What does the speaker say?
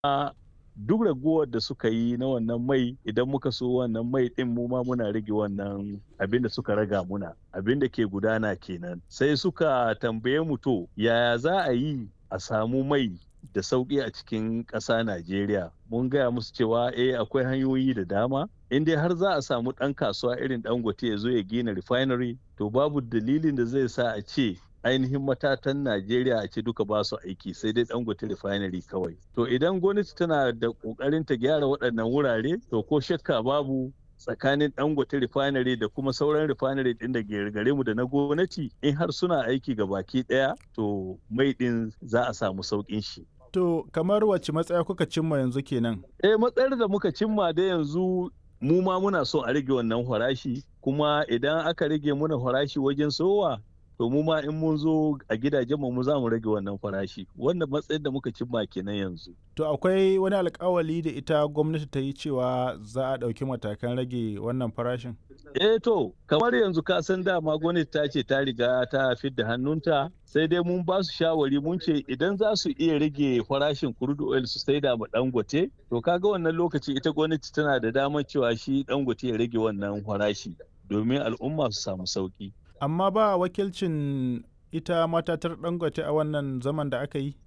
duk ragowar da suka yi na wannan mai idan muka so wannan mai ɗin mu ma muna rage wannan abin da suka raga muna abin da ke gudana kenan sai suka tambaye mu to yaya za a yi a samu mai da sauƙi a cikin ƙasa Najeriya mun gaya musu cewa akwai hanyoyi da dama in dai har za a samu ɗan kasuwa irin Dangote ya zo ya gina refinery to babu dalilin da zai sa a ce ainihin matatan Najeriya a ce duka ba su aiki sai dai Dangote refinery kawai. To idan gwamnati tana da ƙoƙarin ta gyara waɗannan wurare to ko shakka babu tsakanin Dangote refinery da kuma sauran refinery ɗin da gare mu da na gwamnati in har suna aiki ga baki ɗaya to mai ɗin za a samu sauƙin shi. To kamar wacce matsaya kuka cimma yanzu kenan? Matsayar da muka cimma da yanzu mu ma muna so a rage wannan farashi kuma idan aka rage muna farashi wajen sowa to mu ma in mun zo a gidajen mu za mu rage wannan farashi wannan matsayin da muka cimma kenan yanzu. To akwai wani alkawali da ita gwamnati ta yi cewa za a ɗauki matakan rage wannan farashin? To kamar yanzu ka san dama gwamnati ta ce ta riga ta fidda hannunta sai dai mun ba su shawari mun ce idan za su iya rage farashin crude oil su sai da Dangote to kaga wannan lokaci ita gwamnati tana da damar cewa shi Dangote ya rage wannan farashi domin al'umma su samu sauki. Amma ba wakilcin ita matatar Dangote a wannan zaman da aka yi?